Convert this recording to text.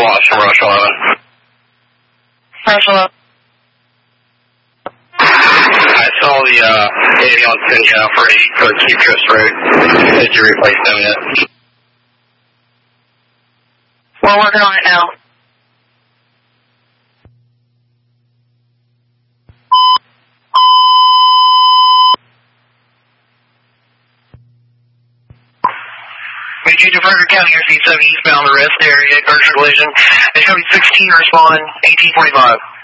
Austin, Rush 11. Rush 11. I saw the ambulance send you out for 8 for Chief Drifts Road. Did you replace them yet? We're working on it now. Major Frederick County, RC 7 eastbound the rest area, commercial collision. They come 16, respond 1845.